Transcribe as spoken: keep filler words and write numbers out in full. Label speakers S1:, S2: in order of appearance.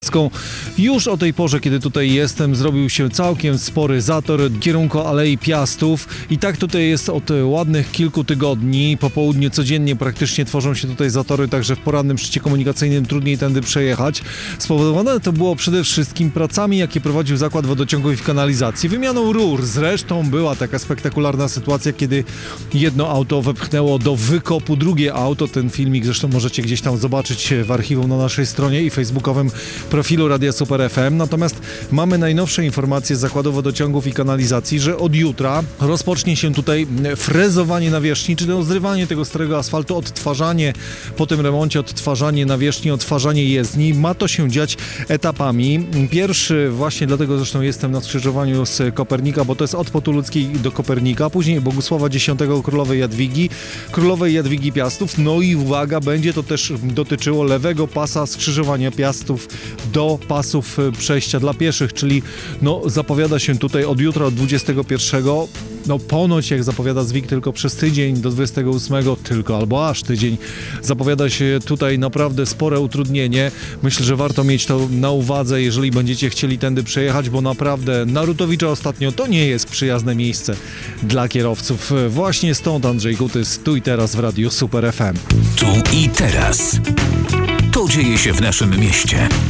S1: Już o tej porze, kiedy tutaj jestem, zrobił się całkiem spory zator w kierunku Alei Piastów i tak tutaj jest od ładnych kilku tygodni. Po południu codziennie praktycznie tworzą się tutaj zatory, także w porannym szczycie komunikacyjnym trudniej tędy przejechać. Spowodowane to było przede wszystkim pracami, jakie prowadził Zakład Wodociągów i Kanalizacji, wymianą rur. Zresztą była taka spektakularna sytuacja, kiedy jedno auto wepchnęło do wykopu drugie auto. Ten filmik zresztą możecie gdzieś tam zobaczyć w archiwum na naszej stronie i facebookowym profilu Radia Super F M. Natomiast mamy najnowsze informacje z Zakładu Wodociągów i Kanalizacji, że od jutra rozpocznie się tutaj frezowanie nawierzchni, czyli zrywanie tego starego asfaltu, odtwarzanie po tym remoncie, odtwarzanie nawierzchni, odtwarzanie jezdni. Ma to się dziać etapami. Pierwszy, właśnie dlatego zresztą jestem na skrzyżowaniu z Kopernika, bo to jest od Potuluckiej do Kopernika, później Bogusława Dziesiątego, Królowej Jadwigi, Królowej Jadwigi Piastów. No i uwaga, będzie to też dotyczyło lewego pasa skrzyżowania Piastów do pasów przejścia dla pieszych, czyli no zapowiada się tutaj od jutra, od dwudziestego pierwszego, no ponoć jak zapowiada Zwik tylko przez tydzień do dwudziestego ósmego, tylko albo aż tydzień, zapowiada się tutaj naprawdę spore utrudnienie. Myślę, że warto mieć to na uwadze, jeżeli będziecie chcieli tędy przejechać, bo naprawdę Narutowicza ostatnio to nie jest przyjazne miejsce dla kierowców. Właśnie stąd Andrzej Gutys, tu i teraz w Radiu Super F M.
S2: Tu i teraz. To dzieje się w naszym mieście.